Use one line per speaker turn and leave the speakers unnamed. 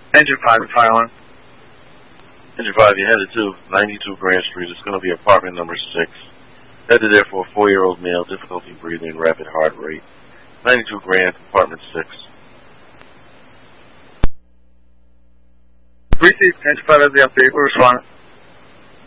Engine 5 at Fire Alarm.
Engine 5, you're headed to 92 Grand Street. It's going to be apartment number 6. Headed there for a 4-year-old male, difficulty breathing, rapid heart rate. 92 Grand, apartment 6.
Received. Engine 5 has the update. We're responding.